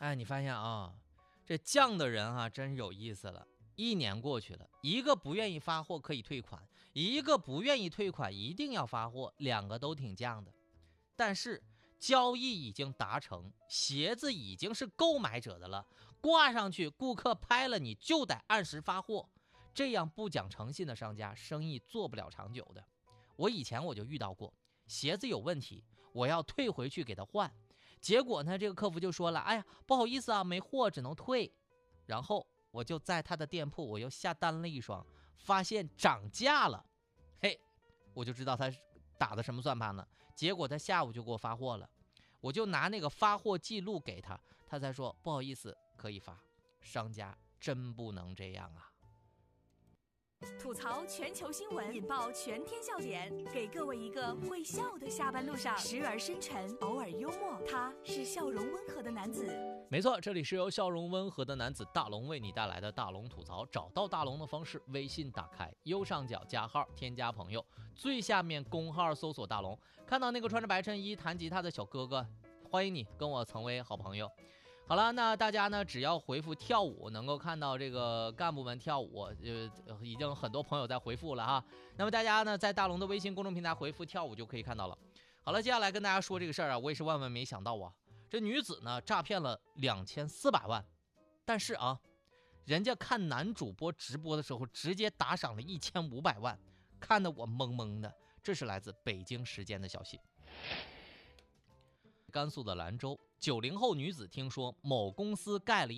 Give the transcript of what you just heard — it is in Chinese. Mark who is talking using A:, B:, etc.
A: 哎，你发现啊，这犟的人啊，真有意思了。1年过去了，一个不愿意发货可以退款，一个不愿意退款一定要发货，两个都挺犟的。但是交易已经达成，鞋子已经是购买者的了，挂上去，顾客拍了你就得按时发货。这样不讲诚信的商家，生意做不了长久的。我以前就遇到过，鞋子有问题，我要退回去给他换，结果呢，这个客服就说了，哎呀，不好意思啊，没货，只能退。然后我就在他的店铺，我又下单了一双，发现涨价了，嘿，我就知道他打的什么算盘呢。结果他下午就给我发货了，我就拿那个发货记录给他，他才说不好意思，可以发。商家真不能这样啊！
B: 吐槽全球新闻，引爆全天笑点，给各位一个会笑的下班路上，时而深沉，偶尔幽默，他是笑容温和的男子。
A: 没错，这里是由笑容温和的男子大龙为你带来的大龙吐槽。找到大龙的方式：微信打开右上角加号，添加朋友，最下面公号搜索大龙，看到那个穿着白衬衣弹吉他的小哥哥，欢迎你跟我成为好朋友。好了，那大家呢，只要回复跳舞，能够看到这个干部们跳舞，已经很多朋友在回复了哈。那么大家呢，在大龙的微信公众平台回复跳舞就可以看到了。好了，接下来跟大家说这个事儿啊，我也是万万没想到啊，这女子呢诈骗了2400万，但是啊，人家看男主播直播的时候直接打赏了1500万，看得我懵懵的。这是来自北京时间的消息。甘肃的兰州，90后女子听说某公司盖了